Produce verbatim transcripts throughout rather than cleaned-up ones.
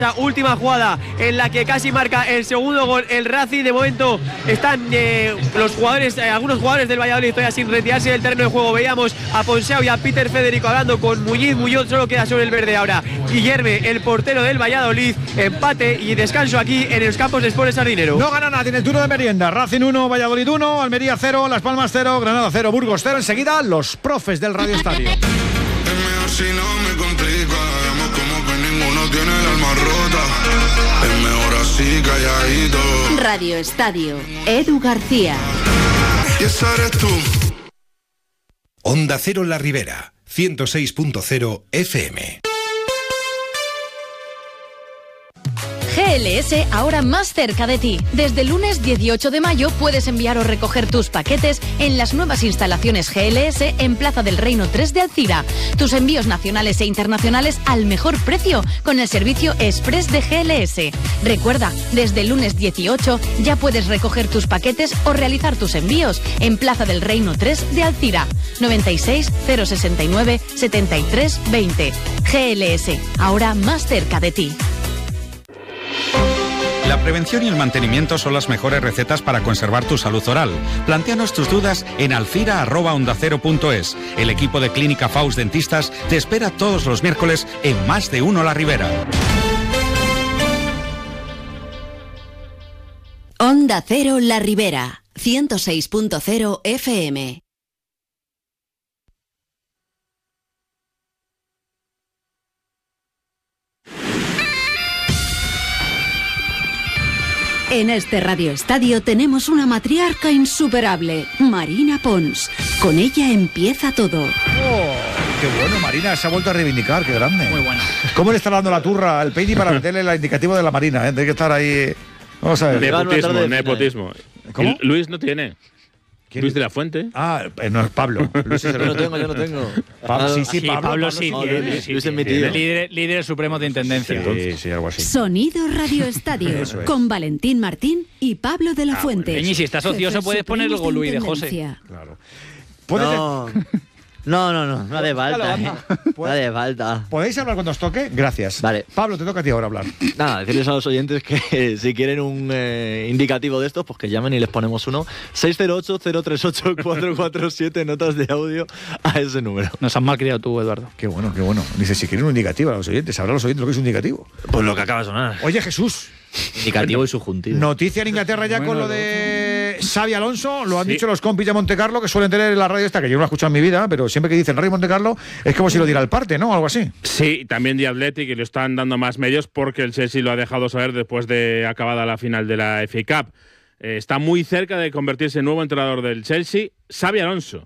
La última jugada en la que casi marca el segundo gol el Racing. De momento están eh, los jugadores, eh, algunos jugadores del Valladolid todavía sin retirarse del terreno de juego. Veíamos a Ponsao y a Peter Federico hablando con Muñiz. Muñoz solo queda sobre el verde ahora. Guillerme, el portero del Valladolid. Empate y descanso aquí en los campos de Sport El Sardinero. No gana nada, tiene el turno de merienda. Racing uno, Valladolid uno, Almería cero, Las Palmas cero, Granada cero, Burgos cero. Enseguida los profes del Radio Estadio. Es mejor si no me complica. Vemos como que ninguno tiene el alma rota. Es mejor así calladito. Radio Estadio, Edu García. Y esa eres tú. Onda Cero La Ribera, ciento seis punto cero F M. G L S ahora más cerca de ti. Desde el lunes dieciocho de mayo puedes enviar o recoger tus paquetes en las nuevas instalaciones G L S en Plaza del Reino tres de Alcira. Tus envíos nacionales e internacionales al mejor precio con el servicio Express de G L S. Recuerda, desde el lunes dieciocho ya puedes recoger tus paquetes o realizar tus envíos en Plaza del Reino tres de Alcira. noventa y seis, cero sesenta y nueve, setenta y tres, veinte. G L S, ahora más cerca de ti. La prevención y el mantenimiento son las mejores recetas para conservar tu salud oral. Plantéanos tus dudas en alcira arroba onda cero punto es. El equipo de Clínica Faust Dentistas te espera todos los miércoles en Más de Uno La Ribera. Onda Cero La Ribera, ciento seis punto cero F M. En este Radio Estadio tenemos una matriarca insuperable, Marina Pons. Con ella empieza todo. Oh, qué bueno, Marina, se ha vuelto a reivindicar, qué grande. Muy bueno. ¿Cómo le está dando la turra al Peini para meterle el indicativo de la Marina? ¿eh? Tiene que estar ahí. Vamos a ver. Nepotismo, nepotismo. ¿Cómo? Luis no tiene. ¿Quién? Luis de la Fuente. Ah, no es Pablo. Luis es el Yo no tengo, yo no tengo. Pa- sí, sí, Sí, Pablo, Pablo, Pablo sí, sí tiene, Luis, sí Luis es mi tiene. tío. Líder, líder supremo de intendencia. Sí, sí, algo así. Sonido Radio Estadio, Eso es. con Valentín Martín y Pablo de la Fuente. Peñi, si estás ocioso Jefes puedes poner supremos luego Luis de José. intendencia. Claro. ¿Puedes- No, no, no, no, no hace falta. ¿eh? No hace falta. ¿Podéis hablar cuando os toque? Gracias. Vale. Pablo, te toca a ti ahora hablar. Nada, decirles a los oyentes que si quieren un eh, indicativo de estos, pues que llamen y les ponemos uno. seis cero ocho, cero tres ocho, cuatro cuatro siete, notas de audio a ese número. Nos has mal criado tú, Eduardo. Qué bueno, qué bueno. Dice, si quieren un indicativo a los oyentes, ¿sabrán los oyentes lo que es un indicativo? Pues lo que acaba de sonar. Oye, Jesús, Indicativo y subjuntivo. noticia en Inglaterra ya con lo de Xabi Alonso. Lo han Sí. dicho los compis de Montecarlo, que suelen tener en la radio esta, que yo no la he escuchado en mi vida, pero siempre que dicen Radio Montecarlo es como si lo diera el parte, ¿no? Algo así. Sí, también The Athletic, y le están dando más medios porque el Chelsea lo ha dejado saber después de acabada la final de la F A Cup. Eh, está muy cerca de convertirse en nuevo entrenador del Chelsea, Xabi Alonso.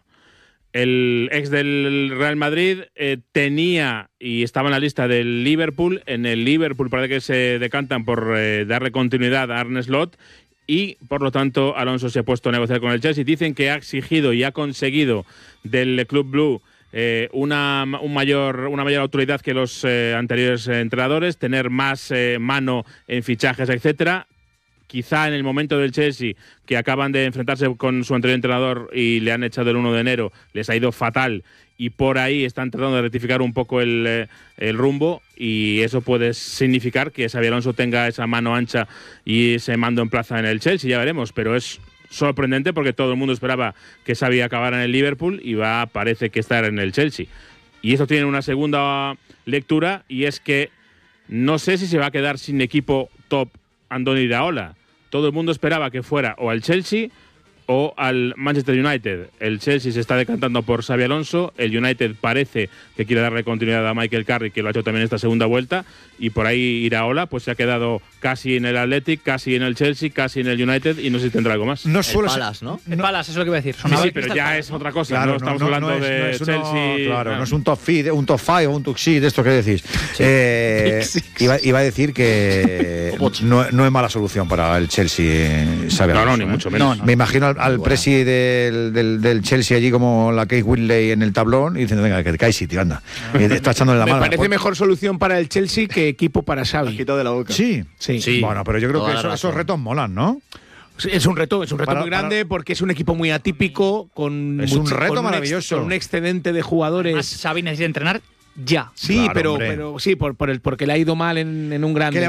El ex del Real Madrid eh, tenía y estaba en la lista del Liverpool. En el Liverpool parece que se decantan por eh, darle continuidad a Arne Slot y, por lo tanto, Alonso se ha puesto a negociar con el Chelsea. Dicen que ha exigido y ha conseguido del Club Blue eh, una, un mayor, una mayor autoridad que los eh, anteriores eh, entrenadores, tener más eh, mano en fichajes, etcétera. Quizá en el momento del Chelsea, que acaban de enfrentarse con su anterior entrenador y le han echado el uno de enero, les ha ido fatal y por ahí están tratando de rectificar un poco el, eh, el rumbo, y eso puede significar que Xabi Alonso tenga esa mano ancha y ese mando en plaza en el Chelsea, ya veremos, pero es sorprendente porque todo el mundo esperaba que Xabi acabara en el Liverpool y va, parece que estar en el Chelsea. Y eso tiene una segunda lectura, y es que no sé si se va a quedar sin equipo top Andoni Iraola. Todo el mundo esperaba que fuera o al Chelsea o al Manchester United. El Chelsea se está decantando por Xabi Alonso, el United parece que quiere darle continuidad a Michael Carrick, que lo ha hecho también esta segunda vuelta, y por ahí Iraola pues se ha quedado casi en el Athletic, casi en el Chelsea, casi en el United, y no sé si tendrá algo más. No El suele ser- Palace, ¿no? El Palace, eso es lo que iba a decir. Sí, Sonaba sí, que pero está ya el es Palace. otra cosa, Claro, no estamos no, no, hablando no es, de no es uno- Chelsea. claro, no. no es un top feed, un top five o un top six, de esto que decís. Eh, iba, iba a decir que no, no es mala solución para el Chelsea, Xabi No, no, Alonso, ni ¿eh? mucho menos. Me imagino al, al presi del, del, del Chelsea allí como la Kate Whitley en el tablón y diciendo, venga, que te caes sitio, anda. Y está echándole la Me mano. parece mejor solución para el Chelsea que equipo para Has Xavi. quitado de la boca. Sí. Sí. Sí. Bueno, pero yo creo Toda que la eso- razón. esos retos molan, ¿no? Es un reto, es un reto Para- muy grande para- porque es un equipo muy atípico, con, Es un mucho- reto con ex- maravilloso. con un excedente de jugadores. Además, Xavi necesita entrenar ya. Sí, Claro, pero, hombre. pero sí, por, por el, porque le ha ido mal en, en un gran Que le